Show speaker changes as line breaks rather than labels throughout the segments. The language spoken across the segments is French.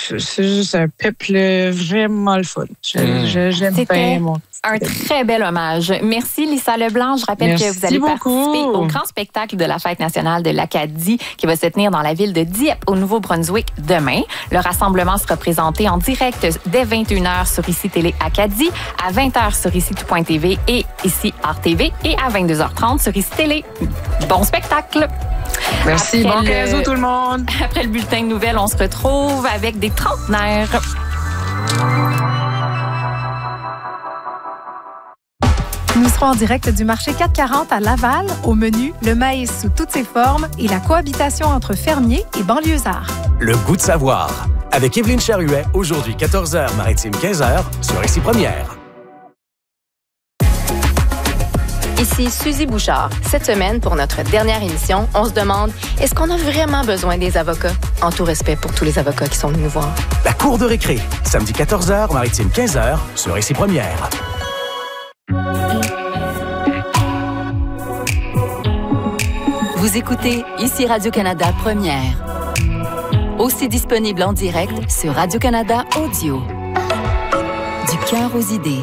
c'est juste un peuple vraiment le fun. J'aime bien mon...
Un très bel hommage. Merci, Lisa Leblanc. Je rappelle que vous allez participer au grand spectacle de la Fête nationale de l'Acadie qui va se tenir dans la ville de Dieppe, au Nouveau-Brunswick, demain. Le rassemblement sera présenté en direct dès 21h sur ICI Télé Acadie, à 20h sur ICI.tv et ICI RTV et à 22h30 sur ICI Télé. Bon spectacle!
Merci. Bon 15 août, tout le monde!
Après le bulletin de nouvelles, on se retrouve avec des trentenaires.
Nous serons en direct du marché 440 à Laval. Au menu, le maïs sous toutes ses formes et la cohabitation entre fermiers et banlieusards.
Le goût de savoir. Avec Évelyne Charuet, aujourd'hui 14h, maritime 15h, sur ICI Première.
Ici Suzy Bouchard. Cette semaine, pour notre dernière émission, on se demande, est-ce qu'on a vraiment besoin des avocats? En tout respect pour tous les avocats qui sont venus nous voir.
La cour de récré, samedi 14h, maritime 15h, sur ICI Première.
Vous écoutez ici Radio-Canada Première. Aussi disponible en direct sur Radio-Canada Audio. Du cœur aux idées.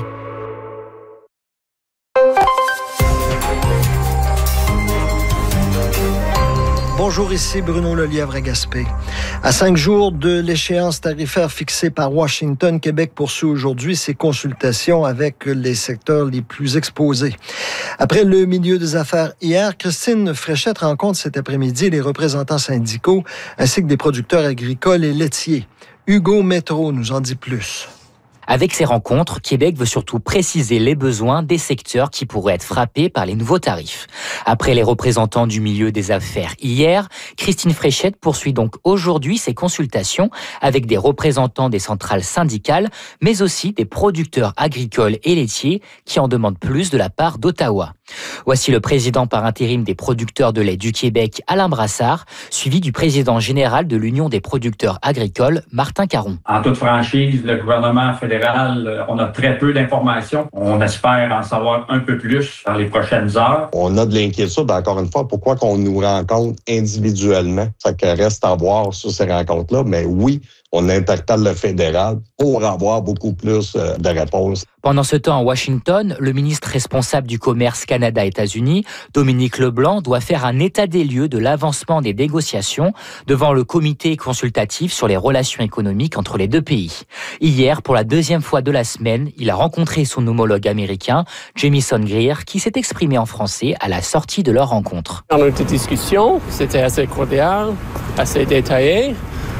Bonjour, ici Bruno Lelièvre à Gaspé. À 5 jours de l'échéance tarifaire fixée par Washington, Québec poursuit aujourd'hui ses consultations avec les secteurs les plus exposés. Après le milieu des affaires hier, Christine Fréchette rencontre cet après-midi les représentants syndicaux ainsi que des producteurs agricoles et laitiers. Hugo Métro nous en dit plus.
Avec ces rencontres, Québec veut surtout préciser les besoins des secteurs qui pourraient être frappés par les nouveaux tarifs. Après les représentants du milieu des affaires hier, Christine Fréchette poursuit donc aujourd'hui ses consultations avec des représentants des centrales syndicales, mais aussi des producteurs agricoles et laitiers qui en demandent plus de la part d'Ottawa. Voici le président par intérim des producteurs de lait du Québec, Alain Brassard, suivi du président général de l'Union des producteurs agricoles, Martin Caron.
En toute franchise, le gouvernement fédéral, on a très peu d'informations. On espère en savoir un peu plus dans les prochaines heures.
On a de l'inquiétude, encore une fois, pourquoi qu'on nous rencontre individuellement. Ça reste à voir sur ces rencontres-là, mais oui, on interpelle le fédéral pour avoir beaucoup plus de réponses.
Pendant ce temps, à Washington, le ministre responsable du commerce Canada-États-Unis, Dominique Leblanc, doit faire un état des lieux de l'avancement des négociations devant le comité consultatif sur les relations économiques entre les deux pays. Hier, pour la deuxième fois de la semaine, il a rencontré son homologue américain, Jamieson Greer, qui s'est exprimé en français à la sortie de leur rencontre.
Dans notre discussion, c'était assez cordial, assez détaillé.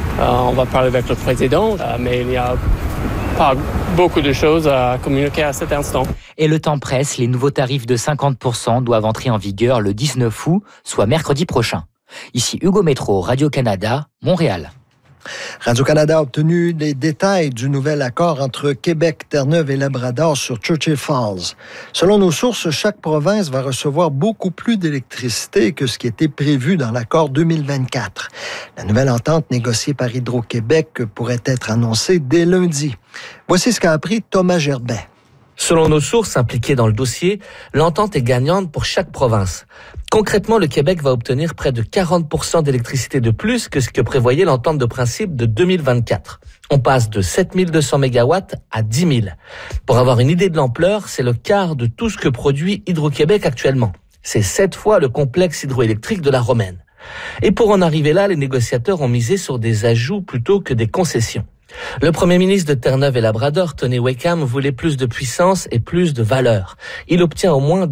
On va parler avec le président, mais il n'y a pas beaucoup de choses à communiquer à cet instant.
Et le temps presse, les nouveaux tarifs de 50% doivent entrer en vigueur le 19 août, soit mercredi prochain. Ici Hugo Métro, Radio-Canada, Montréal.
Radio-Canada a obtenu les détails du nouvel accord entre Québec, Terre-Neuve et Labrador sur Churchill Falls. Selon nos sources, chaque province va recevoir beaucoup plus d'électricité que ce qui était prévu dans l'accord 2024. La nouvelle entente négociée par Hydro-Québec pourrait être annoncée dès lundi. Voici ce qu'a appris Thomas Gerbet.
Selon nos sources impliquées dans le dossier, l'entente est gagnante pour chaque province. Concrètement, le Québec va obtenir près de 40% d'électricité de plus que ce que prévoyait l'entente de principe de 2024. On passe de 7200 MW à 10 000. Pour avoir une idée de l'ampleur, c'est le quart de tout ce que produit Hydro-Québec actuellement. C'est 7 fois le complexe hydroélectrique de la Romaine. Et pour en arriver là, les négociateurs ont misé sur des ajouts plutôt que des concessions. Le premier ministre de Terre-Neuve et Labrador, Tony Wakeham, voulait plus de puissance et plus de valeur. Il obtient au moins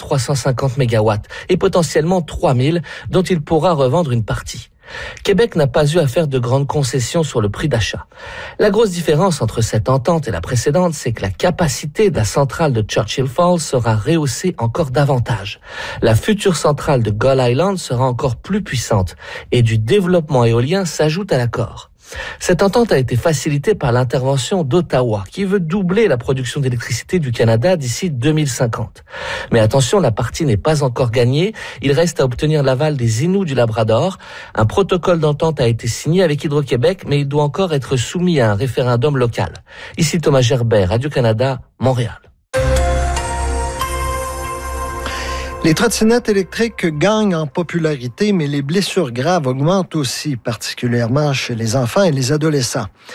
2350 MW et potentiellement 3000 dont il pourra revendre une partie. Québec n'a pas eu à faire de grandes concessions sur le prix d'achat. La grosse différence entre cette entente et la précédente, c'est que la capacité de la centrale de Churchill Falls sera rehaussée encore davantage. La future centrale de Gull Island sera encore plus puissante et du développement éolien s'ajoute à l'accord. Cette entente a été facilitée par l'intervention d'Ottawa, qui veut doubler la production d'électricité du Canada d'ici 2050. Mais attention, la partie n'est pas encore gagnée. Il reste à obtenir l'aval des Inuits du Labrador. Un protocole d'entente a été signé avec Hydro-Québec, mais il doit encore être soumis à un référendum local. Ici Thomas Gerbet, Radio-Canada, Montréal.
Les trottinettes électriques gagnent en popularité, mais les blessures graves augmentent aussi, particulièrement chez les enfants et les adolescents.